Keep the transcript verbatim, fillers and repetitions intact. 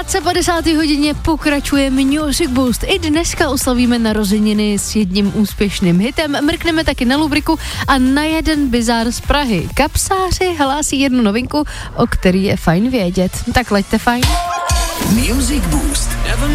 krátce po desáté hodině pokračuje Music Boost. I dneska oslavíme narozeniny s jedním úspěšným hitem. Mrkneme taky na Lubriku a na jeden bizár z Prahy. Kapsáři hlásí jednu novinku, o který je fajn vědět. Tak laďte fajn. Music Boost.